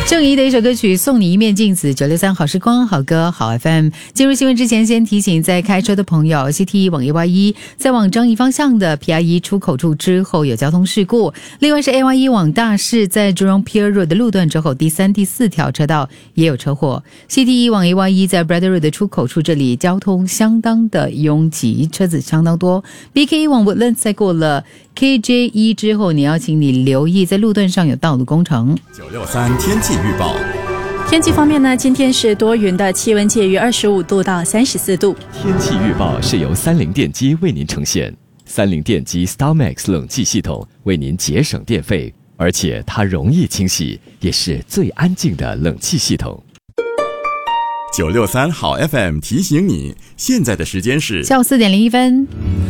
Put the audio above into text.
郑怡的一首歌曲《送你一面镜子》，963好时光好歌好 FM。 进入新闻之前，先提醒在开车的朋友， CT 往 AY1 在往张仪方向的 PR1 出口处之后有交通事故，另外是 AY1 往大市在 Jurong Pier Road 的路段之后第3、第4条车道也有车祸。 CT1 往 AY1 在 Braddon Road 的出口处，这里交通相当的拥挤，车子相当多。 BK1 往 Woodlands 在过了 KJ1 之后，你要请你留意在路段上有道路工程。 963天气预报。 天气方面呢，今天是多云的，气温介于25度到34度。 天气预报是由三菱电机为您呈现。三菱电机 StarMax 冷气系统为您节省电费，而且它容易清洗，也是最安静的冷气系统。 963好 FM 提醒你，现在的时间是下午4点01分。